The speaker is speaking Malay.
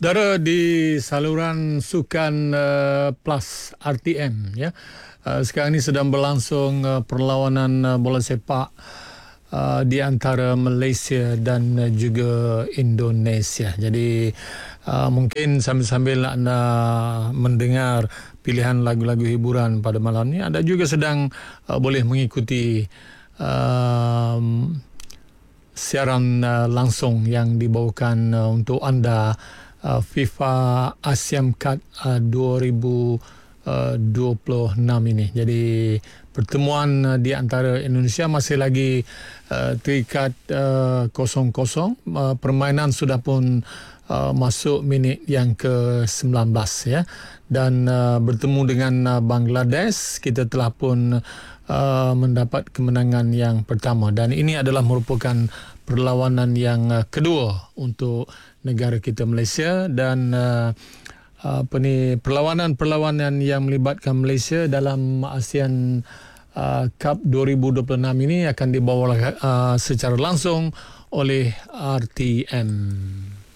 Saudara, di saluran Sukan Plus RTM, ya, sekarang ini sedang berlangsung perlawanan bola sepak di antara Malaysia dan juga Indonesia. Jadi mungkin sambil-sambil anda mendengar pilihan lagu-lagu hiburan pada malam ini, anda juga sedang boleh mengikuti siaran langsung yang dibawakan untuk anda, FIFA Asian Cup 2026 ini. Jadi pertemuan di antara Indonesia masih lagi terikat 0-0. Permainan sudah pun masuk minit yang ke-19, ya. Dan bertemu dengan Bangladesh, kita telah pun mendapat kemenangan yang pertama, dan ini adalah merupakan perlawanan yang kedua untuk negara kita Malaysia. Dan perlawanan yang melibatkan Malaysia dalam ASEAN Cup 2026 ini akan dibawa secara langsung oleh RTM.